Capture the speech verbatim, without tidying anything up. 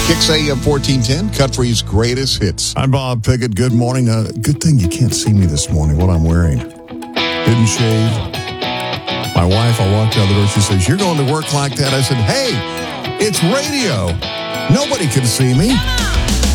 Kicks A M fourteen ten, Country's greatest hits. I'm Bob Pickett. Good morning. Uh, good thing you can't see me this morning, what I'm wearing. Didn't shave. My wife, I walked out the door, she says, "You're going to work like that?" I said, "Hey, it's radio. Nobody can see me."